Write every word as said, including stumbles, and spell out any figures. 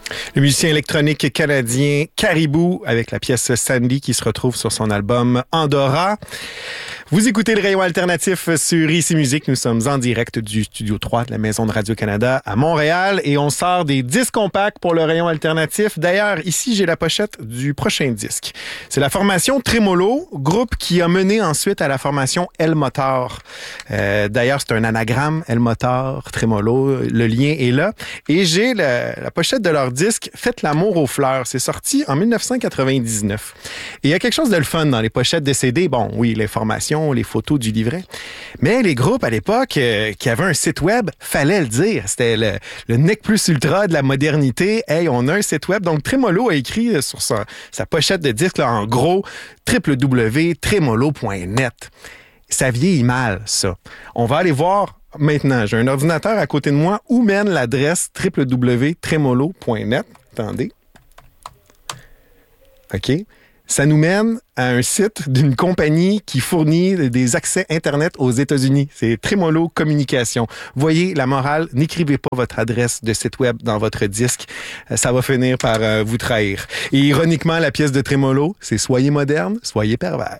Le musicien électronique canadien Caribou avec la pièce Sandy qui se retrouve sur son album Andorra. Vous écoutez le Rayon Alternatif sur Ici Musique. Nous sommes en direct du Studio trois de la Maison de Radio-Canada à Montréal et on sort des disques compacts pour le Rayon Alternatif. D'ailleurs, ici, j'ai la pochette du prochain disque. C'est la formation Tremolo, groupe qui a mené ensuite à la formation El Motor. Euh, d'ailleurs, c'est un anagramme, El Motor, Tremolo, le lien est là. Et j'ai la, la pochette de leur disque Faites l'amour aux fleurs. C'est sorti en dix-neuf cent quatre-vingt-dix-neuf. Et il y a quelque chose de le fun dans les pochettes des C D. Bon, oui, l'information, les photos du livret. Mais les groupes à l'époque euh, qui avaient un site web, fallait le dire. C'était le, le nec plus ultra de la modernité. Hey, on a un site web. Donc, Tremolo a écrit sur sa, sa pochette de disque, là, en gros, w w w point tremolo point net. Ça vieillit mal, ça. On va aller voir maintenant. J'ai un ordinateur à côté de moi. Où mène l'adresse w w w point tremolo point net? Attendez. OK. Ça nous mène à un site d'une compagnie qui fournit des accès Internet aux États-Unis. C'est Tremolo Communication. Voyez la morale, n'écrivez pas votre adresse de site web dans votre disque. Ça va finir par euh, vous trahir. Et ironiquement, la pièce de Tremolo, c'est « Soyez moderne, soyez pervers ».